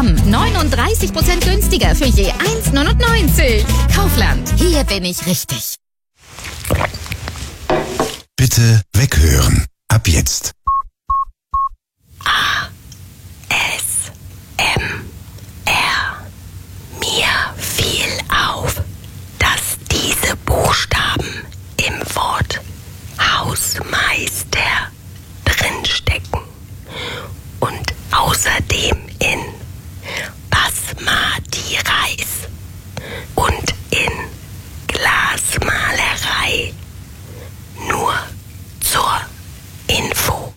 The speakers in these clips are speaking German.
Buchstaben. 39% günstiger für je 1,99. Kaufland. Hier bin ich richtig. Bitte weghören. Ab jetzt. ASMR. Mir fiel auf, dass diese Buchstaben im Wort Hausmeister drinstecken und außerdem in Basmati Reis und in Glasmalerei. Nur zur Info.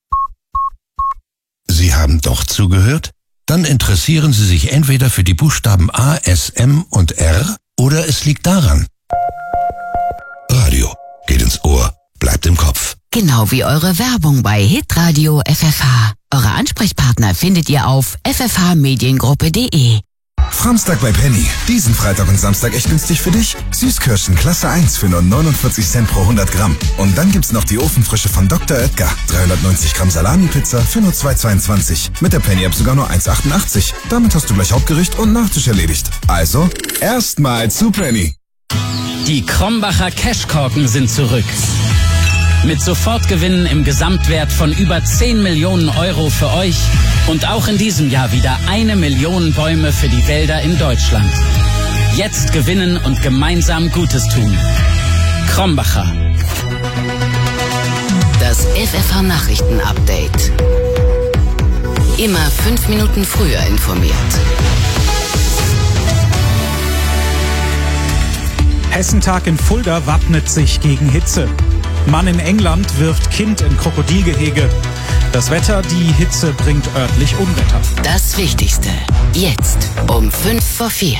Sie haben doch zugehört? Dann interessieren Sie sich entweder für die Buchstaben A, S, M und R oder es liegt daran. Radio geht ins Ohr, bleibt im Kopf. Genau wie eure Werbung bei Hitradio FFH. Eure Ansprechpartner findet ihr auf ffhmediengruppe.de. Samstag bei Penny. Diesen Freitag und Samstag echt günstig für dich. Süßkirschen Klasse 1 für nur 49 Cent pro 100 Gramm. Und dann gibt's noch die Ofenfrische von Dr. Oetker. 390 Gramm Salami-Pizza für nur 2,22. Mit der Penny-App sogar nur 1,88. Damit hast du gleich Hauptgericht und Nachtisch erledigt. Also, erstmal zu Penny. Die Krombacher Cashkorken sind zurück. Mit Sofortgewinnen im Gesamtwert von über 10 Millionen Euro für euch und auch in diesem Jahr wieder 1 Million Bäume für die Wälder in Deutschland. Jetzt gewinnen und gemeinsam Gutes tun. Krombacher. Das FFH Nachrichten Update. Immer 5 Minuten früher informiert. Hessentag in Fulda wappnet sich gegen Hitze. Mann in England wirft Kind in Krokodilgehege. Das Wetter, die Hitze bringt örtlich Unwetter. Das Wichtigste. Jetzt um 3:55.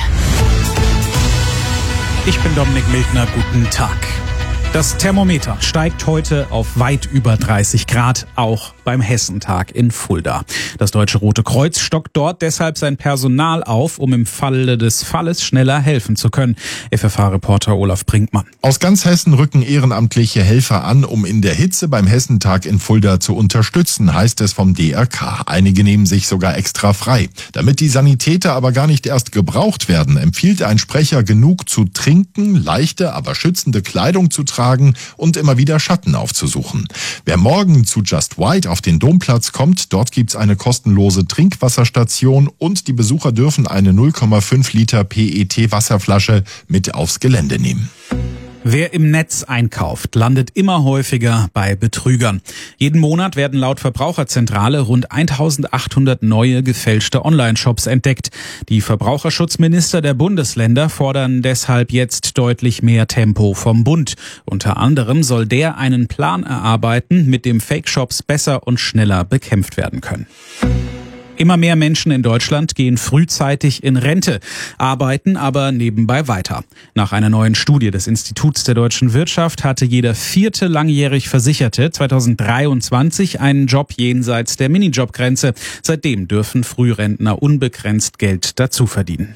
Ich bin Dominik Mildner, guten Tag. Das Thermometer steigt heute auf weit über 30 Grad, auch beim Hessentag in Fulda. Das Deutsche Rote Kreuz stockt dort deshalb sein Personal auf, um im Falle des Falles schneller helfen zu können. FFH-Reporter Olaf Brinkmann. Aus ganz Hessen rücken ehrenamtliche Helfer an, um in der Hitze beim Hessentag in Fulda zu unterstützen, heißt es vom DRK. Einige nehmen sich sogar extra frei. Damit die Sanitäter aber gar nicht erst gebraucht werden, empfiehlt ein Sprecher, genug zu trinken, leichte, aber schützende Kleidung zu tragen und immer wieder Schatten aufzusuchen. Wer morgen zu Just White auf den Domplatz kommt, dort gibt's eine kostenlose Trinkwasserstation und die Besucher dürfen eine 0,5 Liter PET-Wasserflasche mit aufs Gelände nehmen. Wer im Netz einkauft, landet immer häufiger bei Betrügern. Jeden Monat werden laut Verbraucherzentrale rund 1800 neue gefälschte Online-Shops entdeckt. Die Verbraucherschutzminister der Bundesländer fordern deshalb jetzt deutlich mehr Tempo vom Bund. Unter anderem soll der einen Plan erarbeiten, mit dem Fake-Shops besser und schneller bekämpft werden können. Immer mehr Menschen in Deutschland gehen frühzeitig in Rente, arbeiten aber nebenbei weiter. Nach einer neuen Studie des Instituts der deutschen Wirtschaft hatte jeder 4. langjährig Versicherte 2023 einen Job jenseits der Minijobgrenze. Seitdem dürfen Frührentner unbegrenzt Geld dazu verdienen.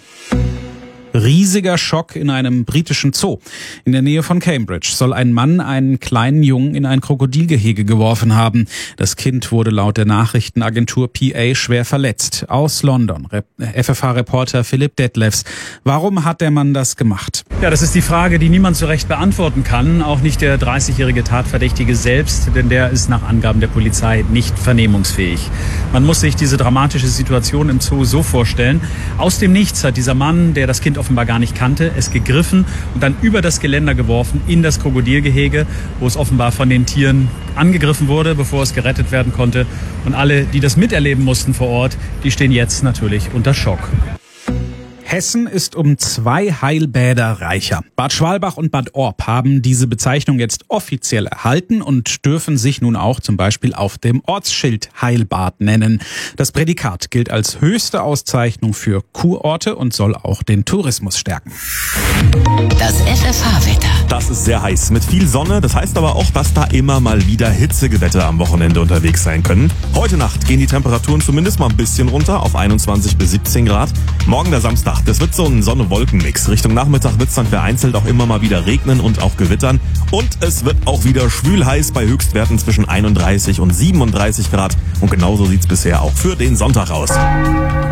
Riesiger Schock in einem britischen Zoo. In der Nähe von Cambridge soll ein Mann einen kleinen Jungen in ein Krokodilgehege geworfen haben. Das Kind wurde laut der Nachrichtenagentur PA schwer verletzt. Aus London, FFH-Reporter Philipp Detlefs. Warum hat der Mann das gemacht? Ja, das ist die Frage, die niemand so recht beantworten kann. Auch nicht der 30-jährige Tatverdächtige selbst, denn der ist nach Angaben der Polizei nicht vernehmungsfähig. Man muss sich diese dramatische Situation im Zoo so vorstellen. Aus dem Nichts hat dieser Mann, der das Kind offenbar gar nicht kannte, es gegriffen und dann über das Geländer geworfen in das Krokodilgehege, wo es offenbar von den Tieren angegriffen wurde, bevor es gerettet werden konnte. Und alle, die das miterleben mussten vor Ort, die stehen jetzt natürlich unter Schock. Hessen ist um 2 Heilbäder reicher. Bad Schwalbach und Bad Orb haben diese Bezeichnung jetzt offiziell erhalten und dürfen sich nun auch zum Beispiel auf dem Ortsschild Heilbad nennen. Das Prädikat gilt als höchste Auszeichnung für Kurorte und soll auch den Tourismus stärken. Das FFH-Wetter. Das ist sehr heiß mit viel Sonne. Das heißt aber auch, dass da immer mal wieder Hitzegewitter am Wochenende unterwegs sein können. Heute Nacht gehen die Temperaturen zumindest mal ein bisschen runter auf 21 bis 17 Grad. Morgen der Samstag. Das wird so ein Sonne-Wolken-Mix. Richtung Nachmittag wird es dann vereinzelt auch immer mal wieder regnen und auch gewittern. Und es wird auch wieder schwül heiß bei Höchstwerten zwischen 31 und 37 Grad. Und genauso sieht's bisher auch für den Sonntag aus.